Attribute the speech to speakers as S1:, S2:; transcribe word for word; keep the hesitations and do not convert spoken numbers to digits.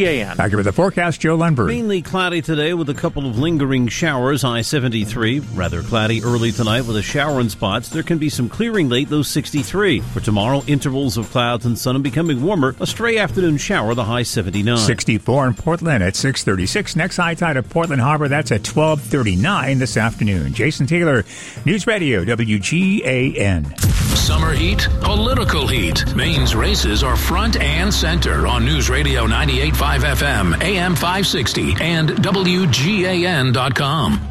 S1: Back with the forecast, Joe Lundberg.
S2: Mainly cloudy today with a couple of lingering showers, high seventy-three. Rather cloudy early tonight with a shower in spots. There can be some clearing late, low sixty-three. For tomorrow, intervals of clouds and sun and becoming warmer. A stray afternoon shower, the high seventy-nine.
S1: sixty-four in Portland at six thirty-six. Next high tide at Portland Harbor, that's at twelve thirty-nine this afternoon. Jason Taylor, News Radio, W G A N.
S3: Summer heat, political heat. Maine's races are front and center on News Radio ninety-eight point five F M, A M five sixty, and W G A N dot com.